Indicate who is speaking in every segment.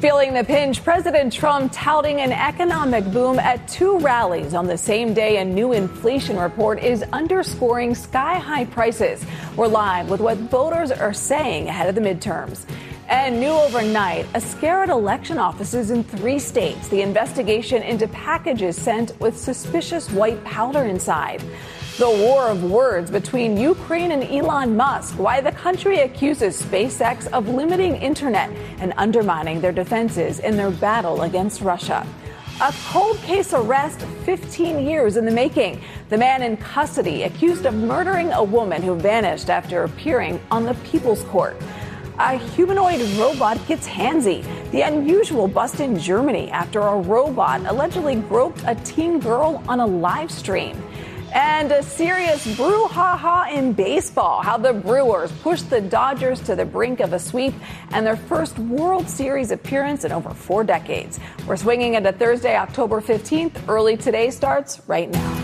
Speaker 1: Feeling the pinch, President Trump touting an economic boom at two rallies on the same day a new inflation report is underscoring sky-high prices. We're live with what voters are saying ahead of the midterms. And new overnight, a scare at election offices in 3 states. The investigation into packages sent with suspicious white powder inside. The war of words between Ukraine and Elon Musk. Why the country accuses SpaceX of limiting internet and undermining their defenses in their battle against Russia. A cold case arrest 15 years in the making. The man in custody accused of murdering a woman who vanished after appearing on the People's Court. A humanoid robot gets handsy. The unusual bust in Germany after a robot allegedly groped a teen girl on a live stream. And a serious brouhaha in baseball. How the Brewers pushed the Dodgers to the brink of a sweep and their first World Series appearance in over 4 decades. We're swinging into Thursday, October 15th. Early Today starts right now.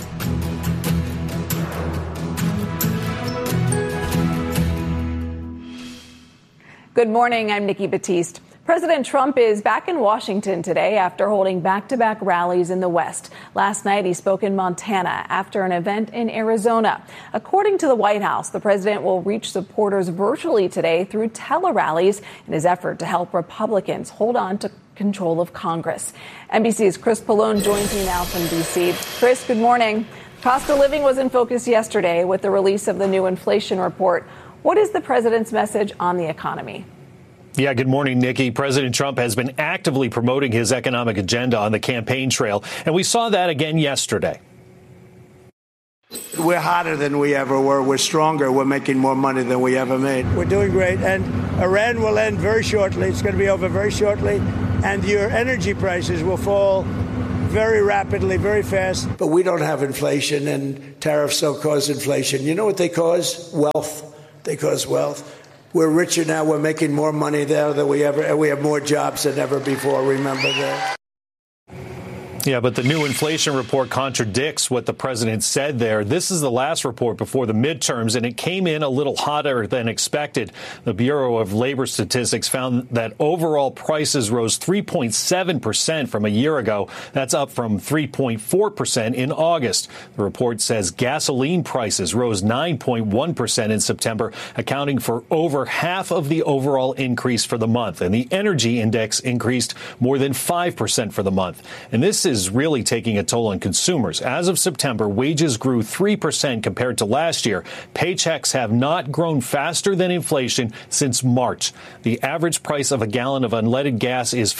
Speaker 1: Good morning. I'm Nikki Batiste. President Trump is back in Washington today after holding back-to-back rallies in the West. Last night, he spoke in Montana after an event in Arizona. According to the White House, the president will reach supporters virtually today through tele-rallies in his effort to help Republicans hold on to control of Congress. NBC's Chris Pallone joins me now from D.C. Chris, good morning. Cost of living was in focus yesterday with the release of the new inflation report. What is the president's message on the economy?
Speaker 2: Yeah, good morning, Nikki. President Trump has been actively promoting his economic agenda on the campaign trail, and we saw that again yesterday.
Speaker 3: We're hotter than we ever were. We're stronger. We're making more money than we ever made. We're doing great. And Iran will end very shortly. It's going to be over very shortly. And your energy prices will fall very rapidly, very fast. But we don't have inflation, and tariffs don't cause inflation. You know what they cause? Wealth. They cause wealth. We're richer now. We're making more money there than we have more jobs than ever before. Remember that.
Speaker 2: Yeah, but the new inflation report contradicts what the president said there. This is the last report before the midterms, and it came in a little hotter than expected. The Bureau of Labor Statistics found that overall prices rose 3.7% from a year ago. That's up from 3.4% in August. The report says gasoline prices rose 9.1% in September, accounting for over half of the overall increase for the month. And the energy index increased more than 5% for the month. And this is really taking a toll on consumers. As of September, wages grew 3% compared to last year. Paychecks have not grown faster than inflation since March. The average price of a gallon of unleaded gas is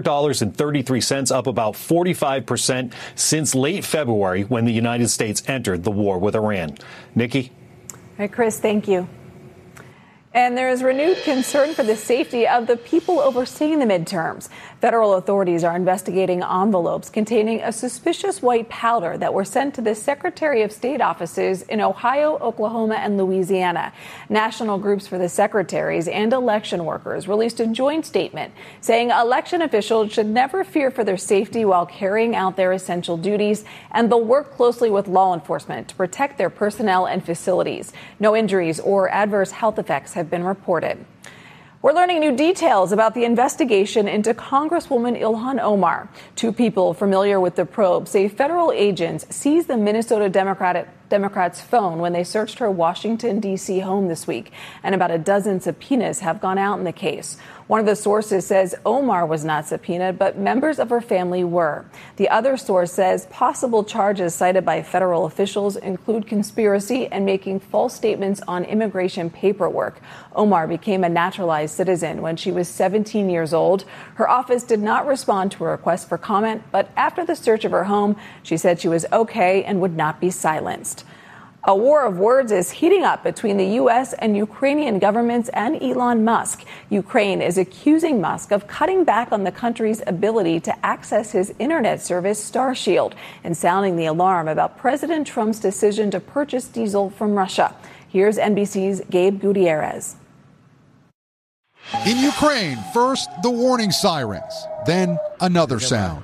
Speaker 2: $4.33, up about 45% since late February when the United States entered the war with Iran. Nikki?
Speaker 1: All right, Chris, thank you. And there is renewed concern for the safety of the people overseeing the midterms. Federal authorities are investigating envelopes containing a suspicious white powder that were sent to the Secretary of State offices in Ohio, Oklahoma, and Louisiana. National groups for the secretaries and election workers released a joint statement saying election officials should never fear for their safety while carrying out their essential duties, and they'll work closely with law enforcement to protect their personnel and facilities. No injuries or adverse health effects have been reported. We're learning new details about the investigation into Congresswoman Ilhan Omar. 2 people familiar with the probe say federal agents seized the Minnesota Democrat's phone when they searched her Washington, D.C. home this week, and about a dozen subpoenas have gone out in the case. One of the sources says Omar was not subpoenaed, but members of her family were. The other source says possible charges cited by federal officials include conspiracy and making false statements on immigration paperwork. Omar became a naturalized citizen when she was 17 years old. Her office did not respond to a request for comment, but after the search of her home, she said she was okay and would not be silenced. A war of words is heating up between the U.S. and Ukrainian governments and Elon Musk. Ukraine is accusing Musk of cutting back on the country's ability to access his internet service, Starshield, and sounding the alarm about President Trump's decision to purchase diesel from Russia. Here's NBC's Gabe Gutierrez.
Speaker 4: In Ukraine, first the warning sirens, then another sound.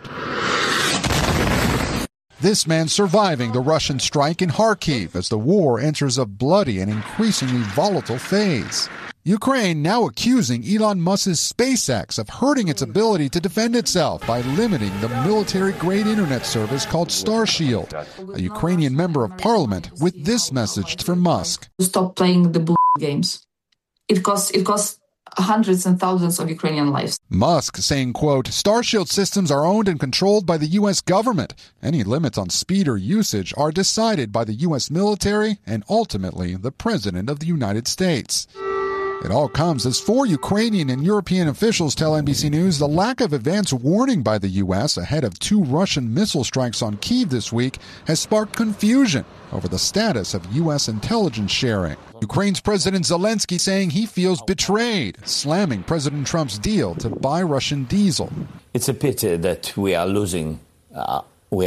Speaker 4: This man surviving the Russian strike in Kharkiv as the war enters a bloody and increasingly volatile phase. Ukraine now accusing Elon Musk's SpaceX of hurting its ability to defend itself by limiting the military-grade internet service called Starshield. A Ukrainian member of parliament with this message for Musk.
Speaker 5: Stop playing the games. It costs hundreds and thousands of Ukrainian lives.
Speaker 4: Musk saying, quote, Starshield systems are owned and controlled by the U.S. government. Any limits on speed or usage are decided by the U.S. military and ultimately the President of the United States. It all comes as 4 Ukrainian and European officials tell NBC News the lack of advance warning by the U.S. ahead of 2 Russian missile strikes on Kyiv this week has sparked confusion over the status of U.S. intelligence sharing. Ukraine's President Zelensky saying he feels betrayed, slamming President Trump's deal to buy Russian diesel.
Speaker 6: It's a pity that we are losing a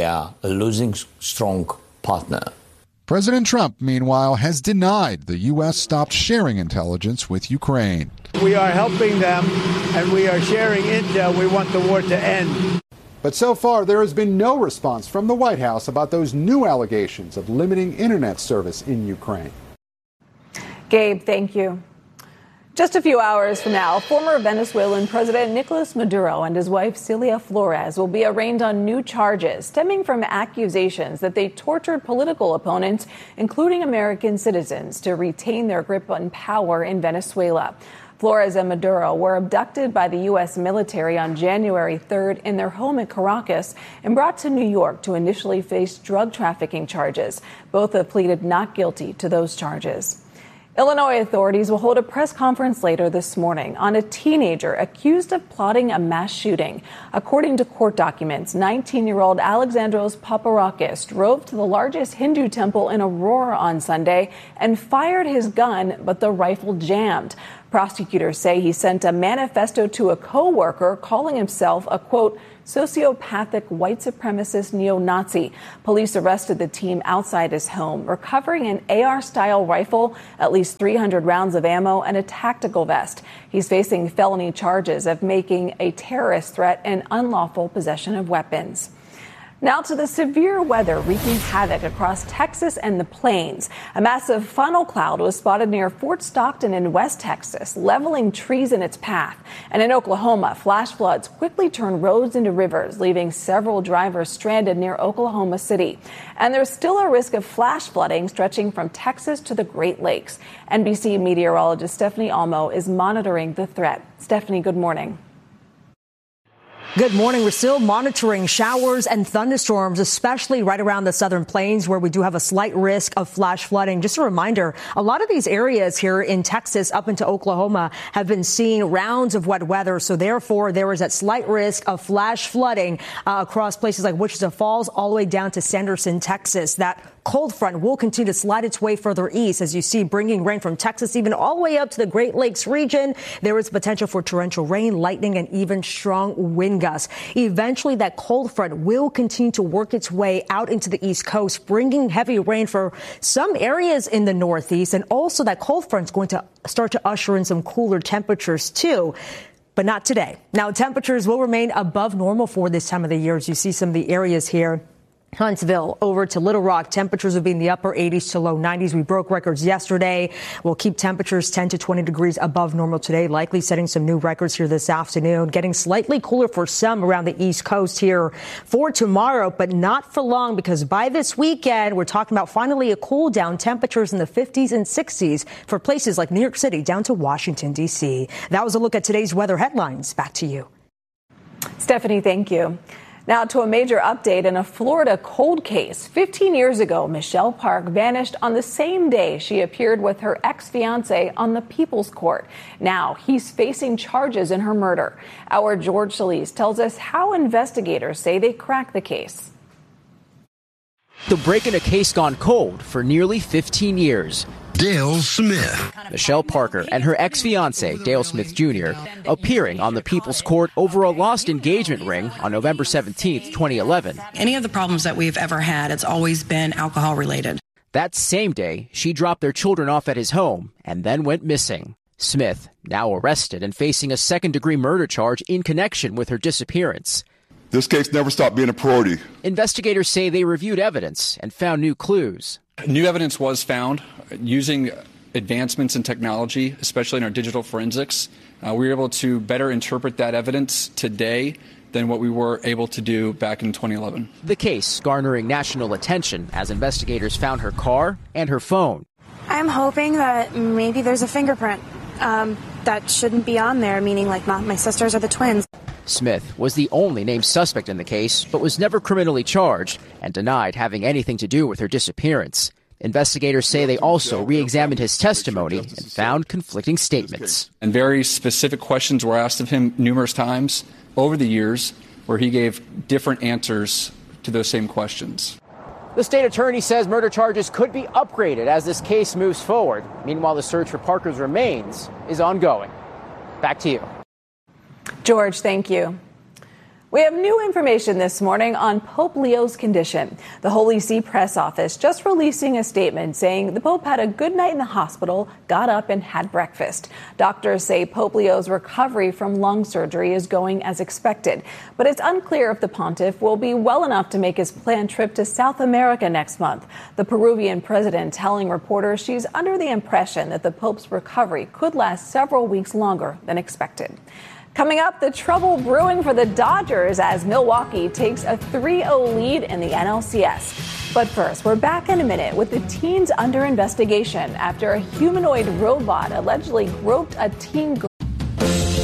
Speaker 6: strong partner.
Speaker 4: President Trump, meanwhile, has denied the U.S. stopped sharing intelligence with Ukraine.
Speaker 3: We are helping them, and we are sharing intel. We want the war to end.
Speaker 4: But so far, there has been no response from the White House about those new allegations of limiting internet service in Ukraine.
Speaker 1: Gabe, thank you. Just a few hours from now, former Venezuelan President Nicolas Maduro and his wife Celia Flores will be arraigned on new charges stemming from accusations that they tortured political opponents, including American citizens, to retain their grip on power in Venezuela. Flores and Maduro were abducted by the U.S. military on January 3rd in their home in Caracas and brought to New York to initially face drug trafficking charges. Both have pleaded not guilty to those charges. Illinois authorities will hold a press conference later this morning on a teenager accused of plotting a mass shooting. According to court documents, 19-year-old Alexandros Paparakis drove to the largest Hindu temple in Aurora on Sunday and fired his gun, but the rifle jammed. Prosecutors say he sent a manifesto to a co-worker calling himself a, quote, sociopathic white supremacist neo-Nazi. Police arrested the team outside his home, recovering an AR-style rifle, at least 300 rounds of ammo, and a tactical vest. He's facing felony charges of making a terrorist threat and unlawful possession of weapons. Now to the severe weather wreaking havoc across Texas and the plains. A massive funnel cloud was spotted near Fort Stockton in West Texas, leveling trees in its path. And in Oklahoma, flash floods quickly turned roads into rivers, leaving several drivers stranded near Oklahoma City. And there's still a risk of flash flooding stretching from Texas to the Great Lakes. NBC meteorologist Stephanie Almo is monitoring the threat. Stephanie, good morning.
Speaker 7: Good morning. We're still monitoring showers and thunderstorms, especially right around the southern plains where we do have a slight risk of flash flooding. Just a reminder, a lot of these areas here in Texas up into Oklahoma have been seeing rounds of wet weather. So therefore, there is that slight risk of flash flooding across places like Wichita Falls all the way down to Sanderson, Texas. That cold front will continue to slide its way further east, as you see, bringing rain from Texas even all the way up to the Great Lakes region. There is potential for torrential rain, lightning, and even strong wind gusts. Eventually, that cold front will continue to work its way out into the East Coast, bringing heavy rain for some areas in the Northeast. And also that cold front is going to start to usher in some cooler temperatures, too. But not today. Now, temperatures will remain above normal for this time of the year, as you see some of the areas here. Huntsville over to Little Rock. Temperatures will be in the upper 80s to low 90s. We broke records yesterday. We'll keep temperatures 10 to 20 degrees above normal today, likely setting some new records here this afternoon. Getting slightly cooler for some around the East Coast here for tomorrow, but not for long, because by this weekend, we're talking about finally a cool down, temperatures in the 50s and 60s for places like New York City down to Washington, D.C. That was a look at today's weather headlines. Back to you.
Speaker 1: Stephanie, thank you. Now to a major update in a Florida cold case. 15 years ago, Michelle Park vanished on the same day she appeared with her ex-fiancé on the People's Court. Now he's facing charges in her murder. Our George Solis tells us how investigators say they cracked the case.
Speaker 8: The break in a case gone cold for nearly 15 years.
Speaker 9: Dale Smith.
Speaker 8: Michelle Parker and her ex-fiancé, Dale Smith Jr., appearing on the People's Court over a lost engagement ring on November 17, 2011.
Speaker 10: Any of the problems that we've ever had, it's always been alcohol related.
Speaker 8: That same day, she dropped their children off at his home and then went missing. Smith, now arrested and facing a second-degree murder charge in connection with her disappearance.
Speaker 11: This case never stopped being a priority.
Speaker 8: Investigators say they reviewed evidence and found new clues.
Speaker 12: New evidence was found using advancements in technology, especially in our digital forensics, we were able to better interpret that evidence today than what we were able to do back in 2011.
Speaker 8: The case garnering national attention as investigators found her car and her phone.
Speaker 13: I'm hoping that maybe there's a fingerprint that shouldn't be on there, meaning like my sisters or the twins.
Speaker 8: Smith was the only named suspect in the case, but was never criminally charged and denied having anything to do with her disappearance. Investigators say they also re-examined his testimony and found conflicting statements.
Speaker 12: And very specific questions were asked of him numerous times over the years where he gave different answers to those same questions.
Speaker 8: The state attorney says murder charges could be upgraded as this case moves forward. Meanwhile, the search for Parker's remains is ongoing. Back to you.
Speaker 1: George, thank you. We have new information this morning on Pope Leo's condition. The Holy See press office just releasing a statement saying the Pope had a good night in the hospital, got up and had breakfast. Doctors say Pope Leo's recovery from lung surgery is going as expected, but it's unclear if the pontiff will be well enough to make his planned trip to South America next month. The Peruvian president telling reporters she's under the impression that the Pope's recovery could last several weeks longer than expected. Coming up, the trouble brewing for the Dodgers as Milwaukee takes a 3-0 lead in the NLCS. But first, we're back in a minute with the teens under investigation after a humanoid robot allegedly groped a teen girl.